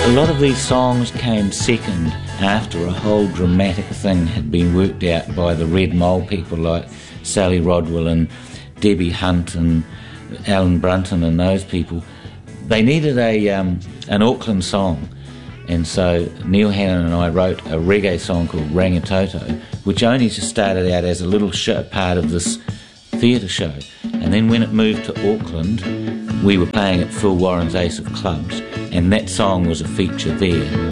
A lot of these songs came second after a whole dramatic thing had been worked out by the Red Mole people like Sally Rodwell and Debbie Hunt and Alan Brunton and those people. They needed an Auckland song, and so Neil Hannon and I wrote a reggae song called Rangitoto, which only just started out as a little part of this theatre show. And then when it moved to Auckland, we were playing at Phil Warren's Ace of Clubs, and that song was a feature there.